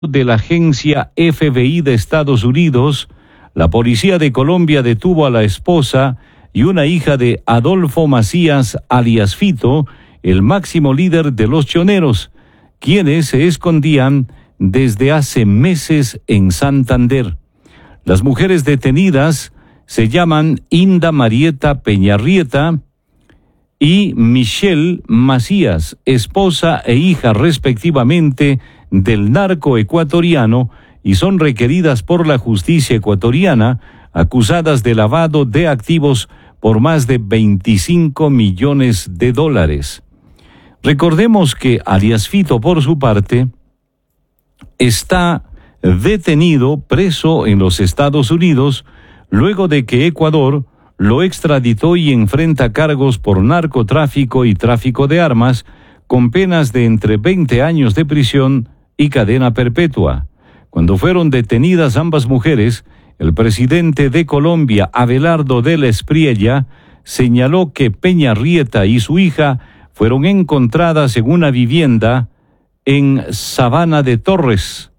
de la agencia FBI de Estados Unidos, la policía de Colombia detuvo a la esposa y una hija de Adolfo Macías, alias Fito, el máximo líder de los choneros, quienes se escondían desde hace meses en Santander. Las mujeres detenidas se llaman Inda Marieta Peñarrieta y Michelle Macías, esposa e hija respectivamente del narco ecuatoriano, y son requeridas por la justicia ecuatoriana, acusadas de lavado de activos por más de $25 millones. Recordemos que alias Fito, por su parte, está detenido, preso en los Estados Unidos, luego de que Ecuador lo extraditó y enfrenta cargos por narcotráfico y tráfico de armas, con penas de entre 20 años de prisión y cadena perpetua. Cuando fueron detenidas ambas mujeres, el presidente de Colombia, Abelardo de la Espriella, señaló que Peñarrieta y su hija fueron encontradas en una vivienda en Sabana de Torres,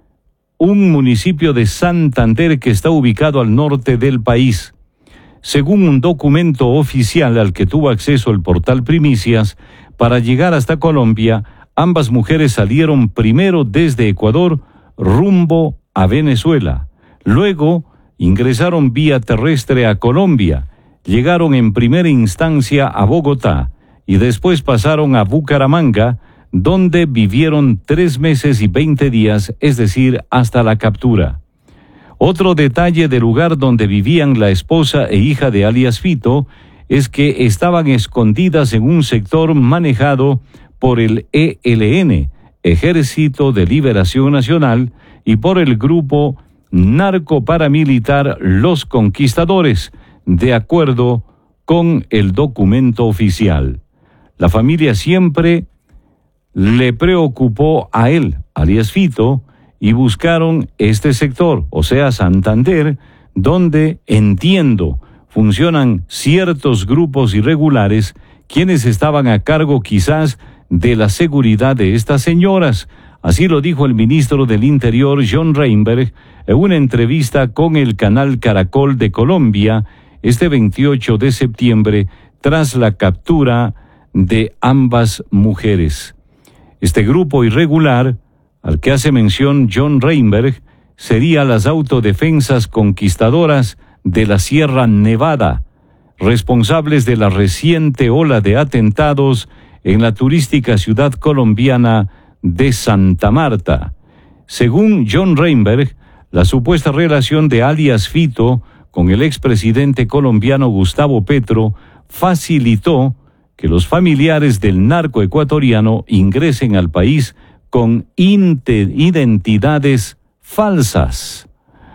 un municipio de Santander que está ubicado al norte del país. Según un documento oficial al que tuvo acceso el portal Primicias, para llegar hasta Colombia, ambas mujeres salieron primero desde Ecuador rumbo a Venezuela. Luego ingresaron vía terrestre a Colombia, llegaron en primera instancia a Bogotá y después pasaron a Bucaramanga, donde vivieron 3 meses y 20 días, es decir, hasta la captura. Otro detalle del lugar donde vivían la esposa e hija de alias Fito es que estaban escondidas en un sector manejado por el ELN, Ejército de Liberación Nacional, y por el grupo narcoparamilitar Los Conquistadores, de acuerdo con el documento oficial. La familia siempre le preocupó a él, alias Fito, y buscaron este sector, o sea, Santander, donde, entiendo, funcionan ciertos grupos irregulares quienes estaban a cargo quizás de la seguridad de estas señoras. Así lo dijo el ministro del Interior, John Reinberg, en una entrevista con el canal Caracol de Colombia este 28 de septiembre, tras la captura de ambas mujeres. Este grupo irregular, al que hace mención John Reinberg, sería las Autodefensas Conquistadoras de la Sierra Nevada, responsables de la reciente ola de atentados en la turística ciudad colombiana de Santa Marta. Según John Reinberg, la supuesta relación de alias Fito con el expresidente colombiano Gustavo Petro facilitó que los familiares del narco ecuatoriano ingresen al país con identidades falsas.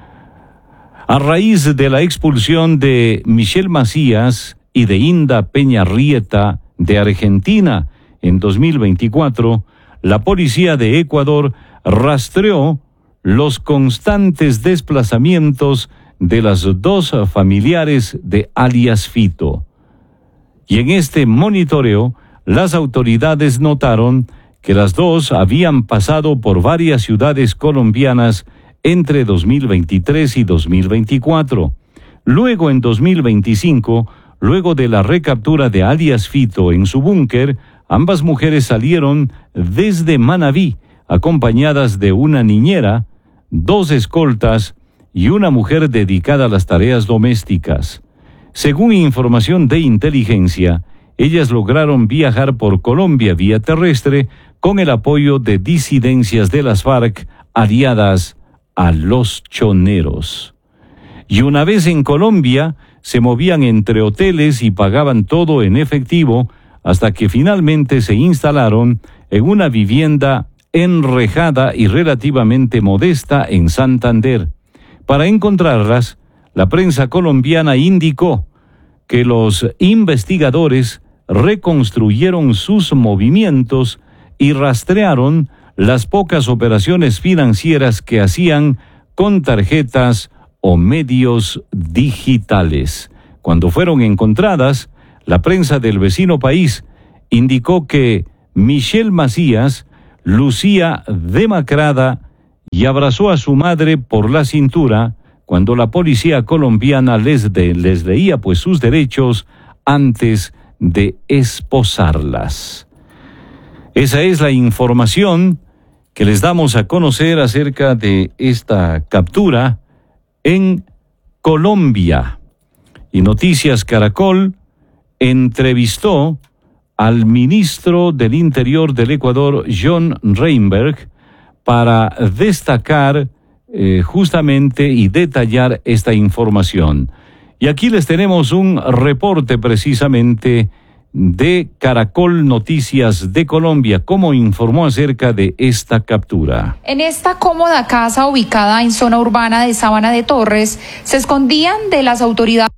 A raíz de la expulsión de Michelle Macías y de Inda Peñarrieta de Argentina en 2024, la policía de Ecuador rastreó los constantes desplazamientos de las dos familiares de alias Fito. Y en este monitoreo, las autoridades notaron que las dos habían pasado por varias ciudades colombianas entre 2023 y 2024. Luego, en 2025, luego de la recaptura de alias Fito en su búnker, ambas mujeres salieron desde Manabí, acompañadas de una niñera, 2 escoltas y una mujer dedicada a las tareas domésticas. Según información de inteligencia, ellas lograron viajar por Colombia vía terrestre con el apoyo de disidencias de las FARC aliadas a los choneros. Y una vez en Colombia, se movían entre hoteles y pagaban todo en efectivo hasta que finalmente se instalaron en una vivienda enrejada y relativamente modesta en Santander. Para encontrarlas, la prensa colombiana indicó que los investigadores reconstruyeron sus movimientos y rastrearon las pocas operaciones financieras que hacían con tarjetas o medios digitales. Cuando fueron encontradas, la prensa del vecino país indicó que Michelle Macías lucía demacrada y abrazó a su madre por la cintura cuando la policía colombiana les leía pues sus derechos antes de esposarlas. Esa es la información que les damos a conocer acerca de esta captura en Colombia. Y Noticias Caracol entrevistó al ministro del Interior del Ecuador, John Reinberg, para destacar justamente y detallar esta información. Y aquí les tenemos un reporte precisamente de Caracol Noticias de Colombia, cómo informó acerca de esta captura. En esta cómoda casa ubicada en zona urbana de Sabana de Torres, se escondían de las autoridades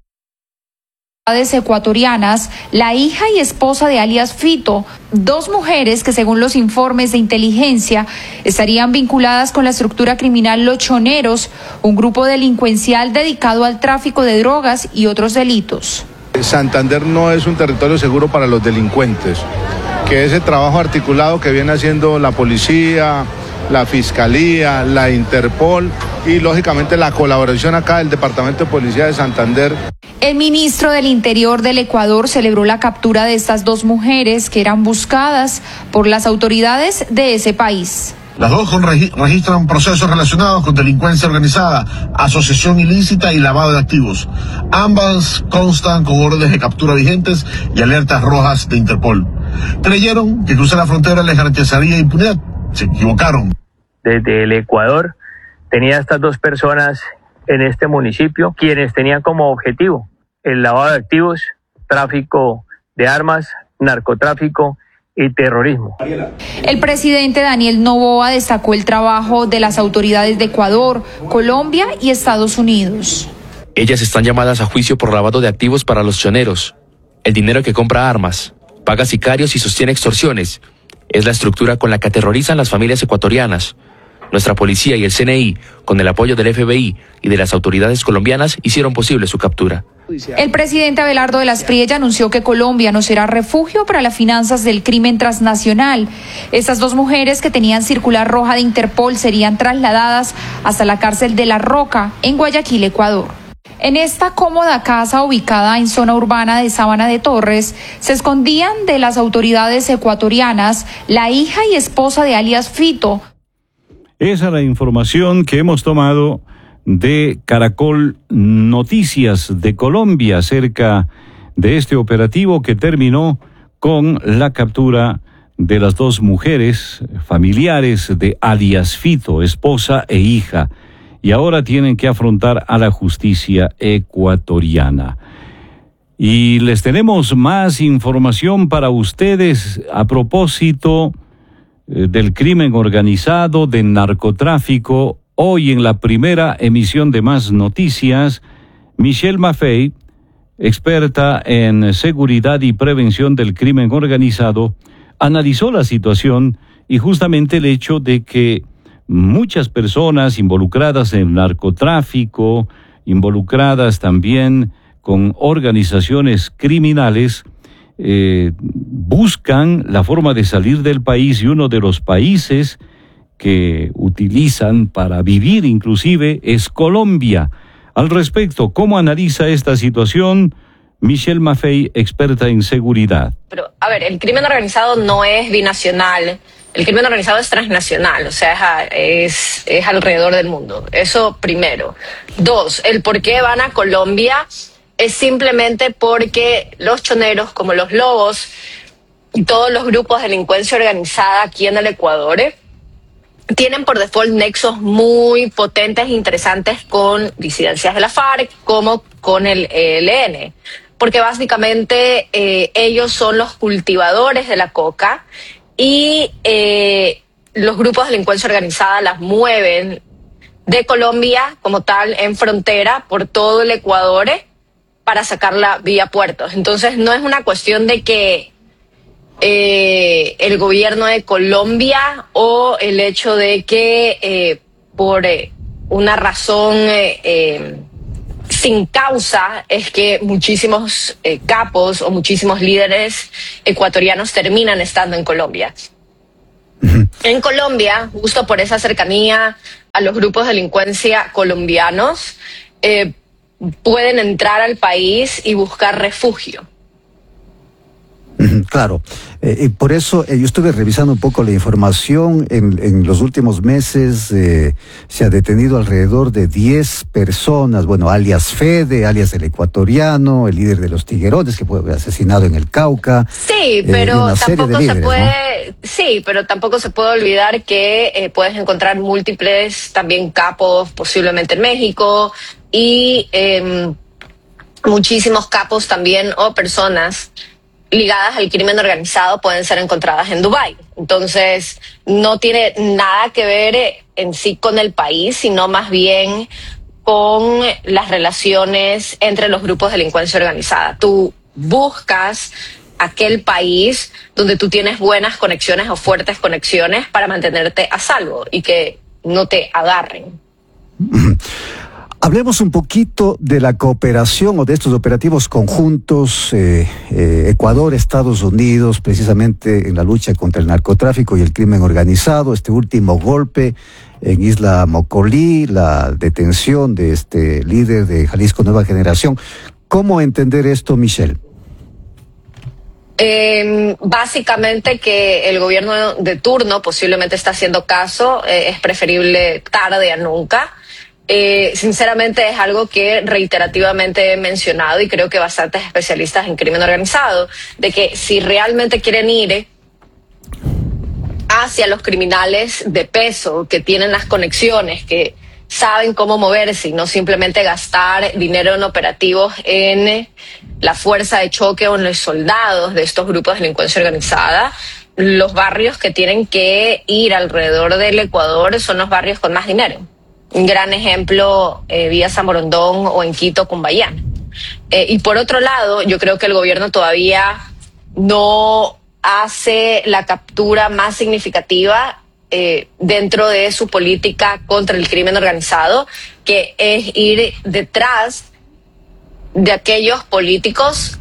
ecuatorianas la hija y esposa de alias Fito, dos mujeres que según los informes de inteligencia estarían vinculadas con la estructura criminal Los Choneros, un grupo delincuencial dedicado al tráfico de drogas y otros delitos. Santander no es un territorio seguro para los delincuentes, que ese trabajo articulado que viene haciendo la policía, la Fiscalía, la Interpol y lógicamente la colaboración acá del Departamento de Policía de Santander. El ministro del Interior del Ecuador celebró la captura de estas dos mujeres que eran buscadas por las autoridades de ese país. Las dos registran procesos relacionados con delincuencia organizada, asociación ilícita y lavado de activos. Ambas constan con órdenes de captura vigentes y alertas rojas de Interpol. Creyeron que cruzar la frontera les garantizaría impunidad. Se equivocaron. Desde el Ecuador tenía estas dos personas en este municipio, quienes tenían como objetivo el lavado de activos, tráfico de armas, narcotráfico y terrorismo. El presidente Daniel Noboa destacó el trabajo de las autoridades de Ecuador, Colombia y Estados Unidos. Ellas están llamadas a juicio por lavado de activos para los choneros. El dinero que compra armas, paga sicarios y sostiene extorsiones. Es la estructura con la que aterrorizan las familias ecuatorianas. Nuestra policía y el CNI, con el apoyo del FBI y de las autoridades colombianas, hicieron posible su captura. El presidente Abelardo de las Priella anunció que Colombia no será refugio para las finanzas del crimen transnacional. Estas dos mujeres que tenían circular roja de Interpol serían trasladadas hasta la cárcel de La Roca, en Guayaquil, Ecuador. En esta cómoda casa ubicada en zona urbana de Sabana de Torres, se escondían de las autoridades ecuatorianas la hija y esposa de alias Fito. Esa es la información que hemos tomado de Caracol Noticias de Colombia acerca de este operativo que terminó con la captura de las dos mujeres familiares de alias Fito, esposa e hija, y ahora tienen que afrontar a la justicia ecuatoriana. Y les tenemos más información para ustedes a propósito del crimen organizado, del narcotráfico. Hoy en la primera emisión de Más Noticias, Michelle Maffei, experta en seguridad y prevención del crimen organizado, analizó la situación y justamente el hecho de que muchas personas involucradas en el narcotráfico, involucradas también con organizaciones criminales, buscan la forma de salir del país, y uno de los países que utilizan para vivir inclusive es Colombia. Al respecto, ¿cómo analiza esta situación Michelle Maffei, experta en seguridad? Pero, a ver, el crimen organizado no es binacional, el crimen organizado es transnacional, o sea, es alrededor del mundo. Eso primero. Dos, el por qué van a Colombia es simplemente porque los choneros, como los lobos y todos los grupos de delincuencia organizada aquí en el Ecuador, tienen por default nexos muy potentes e interesantes con disidencias de la FARC como con el ELN, porque básicamente ellos son los cultivadores de la coca y los grupos de delincuencia organizada las mueven de Colombia como tal en frontera por todo el Ecuador para sacarla vía puertos. Entonces no es una cuestión de que el gobierno de Colombia o el hecho de que por una razón sin causa es que muchísimos capos o muchísimos líderes ecuatorianos terminan estando en Colombia. En Colombia, justo por esa cercanía a los grupos de delincuencia colombianos pueden entrar al país y buscar refugio. Claro, por eso yo estuve revisando un poco la información. En los últimos meses se ha detenido alrededor de 10 personas, bueno, alias Fede, alias el ecuatoriano, el líder de los Tiguerones, que fue asesinado en el Cauca. Sí, pero tampoco líderes, se puede, ¿no? Sí, pero tampoco se puede olvidar que puedes encontrar múltiples también capos, posiblemente en México, y muchísimos capos también o personas ligadas al crimen organizado pueden ser encontradas en Dubái. Entonces, no tiene nada que ver en sí con el país, sino más bien con las relaciones entre los grupos de delincuencia organizada. Tú buscas aquel país donde tú tienes buenas conexiones o fuertes conexiones para mantenerte a salvo y que no te agarren. Hablemos un poquito de la cooperación o de estos operativos conjuntos Ecuador, Estados Unidos, precisamente en la lucha contra el narcotráfico y el crimen organizado. Este último golpe en Isla Mocolí, la detención de este líder de Jalisco Nueva Generación. ¿Cómo entender esto, Michelle? Básicamente que el gobierno de turno posiblemente está haciendo caso, es preferible tarde a nunca. Sinceramente es algo que reiterativamente he mencionado y creo que bastantes especialistas en crimen organizado, de que si realmente quieren ir hacia los criminales de peso, que tienen las conexiones, que saben cómo moverse y no simplemente gastar dinero en operativos en la fuerza de choque o en los soldados de estos grupos de delincuencia organizada, los barrios que tienen que ir alrededor del Ecuador son los barrios con más dinero. Un gran ejemplo, Villa San Borondón o en Quito, Cumbayán. Y por otro lado, yo creo que el gobierno todavía no hace la captura más significativa dentro de su política contra el crimen organizado, que es ir detrás de aquellos políticos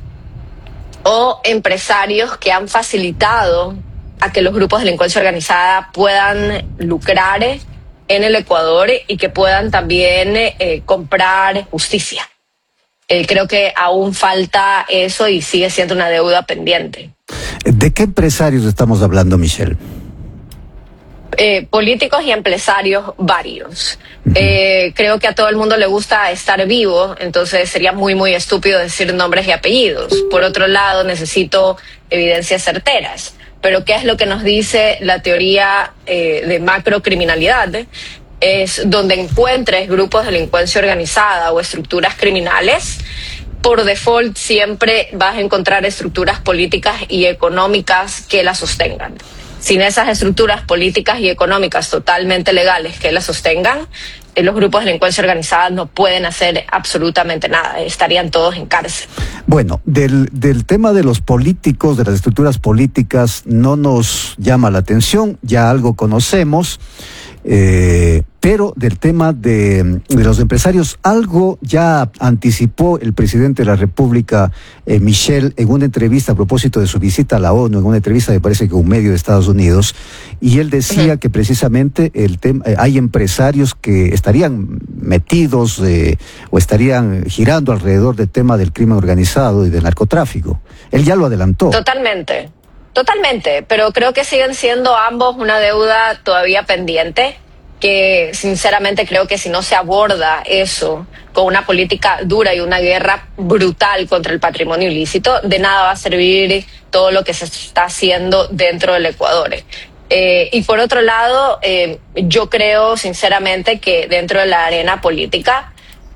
o empresarios que han facilitado a que los grupos de delincuencia organizada puedan lucrar en el Ecuador y que puedan también comprar justicia. Creo que aún falta eso y sigue siendo una deuda pendiente. ¿De qué empresarios estamos hablando, Michelle? Políticos y empresarios varios. Creo que a todo el mundo le gusta estar vivo, entonces sería muy, muy estúpido decir nombres y apellidos. Por otro lado, necesito evidencias certeras. Pero ¿qué es lo que nos dice la teoría de macrocriminalidad? Es donde encuentres grupos de delincuencia organizada o estructuras criminales, por default siempre vas a encontrar estructuras políticas y económicas que las sostengan. Sin esas estructuras políticas y económicas totalmente legales que las sostengan, los grupos de delincuencia organizada no pueden hacer absolutamente nada, estarían todos en cárcel. Bueno, del tema de los políticos, de las estructuras políticas, no nos llama la atención, ya algo conocemos, pero del tema de los empresarios, algo ya anticipó el presidente de la República, Michelle, en una entrevista a propósito de su visita a la ONU, en una entrevista me parece que un medio de Estados Unidos, y él decía que precisamente hay empresarios que estarían metidos o estarían girando alrededor del tema del crimen organizado y del narcotráfico. Él ya lo adelantó. Totalmente, pero creo que siguen siendo ambos una deuda todavía pendiente, que sinceramente creo que si no se aborda eso con una política dura y una guerra brutal contra el patrimonio ilícito, de nada va a servir todo lo que se está haciendo dentro del Ecuador. Y por otro lado, yo creo sinceramente que dentro de la arena política,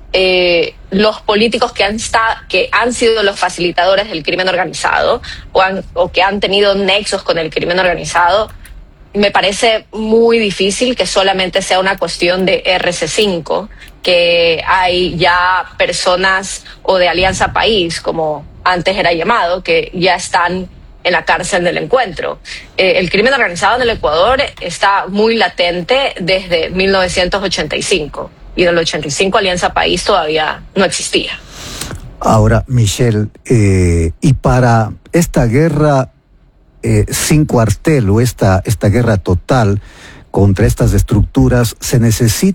los políticos que han sido los facilitadores del crimen organizado o que han tenido nexos con el crimen organizado, me parece muy difícil que solamente sea una cuestión de RC5, que hay ya personas o de Alianza País, como antes era llamado, que ya están en la cárcel del encuentro. El crimen organizado en el Ecuador está muy latente desde 1985 y del 85 Alianza País todavía no existía. Ahora, Michelle, y para esta guerra sin cuartel o esta guerra total, contra estas estructuras se necesita